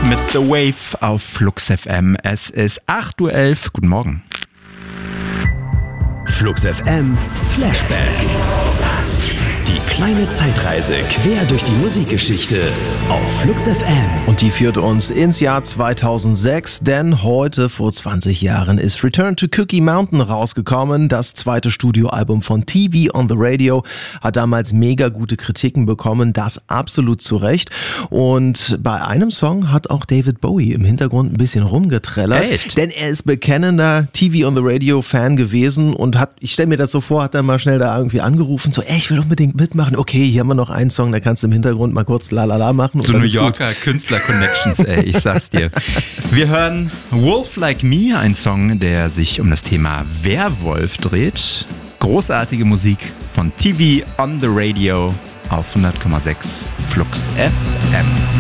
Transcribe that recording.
mit The Wave auf Flux FM. Es ist 8:11 Uhr. Guten Morgen. Flux FM Flashback. Die kleine Zeitreise quer durch die Musikgeschichte auf Flux FM. Und die führt uns ins Jahr 2006, denn heute vor 20 Jahren ist Return to Cookie Mountain rausgekommen. Das zweite Studioalbum von TV on the Radio hat damals mega gute Kritiken bekommen, das absolut zu Recht. Und bei einem Song hat auch David Bowie im Hintergrund ein bisschen rumgetrellert. Echt? Denn er ist bekennender TV on the Radio Fan gewesen und hat, ich stelle mir das so vor, hat dann mal schnell da irgendwie angerufen, so, ich will unbedingt mitmachen. Okay, hier haben wir noch einen Song, da kannst du im Hintergrund mal kurz lalala machen. So New Yorker Künstler-Connections, ey, ich sag's dir. Wir hören Wolf Like Me, ein Song, der sich um das Thema Werwolf dreht. Großartige Musik von TV on the Radio auf 100,6 Flux FM.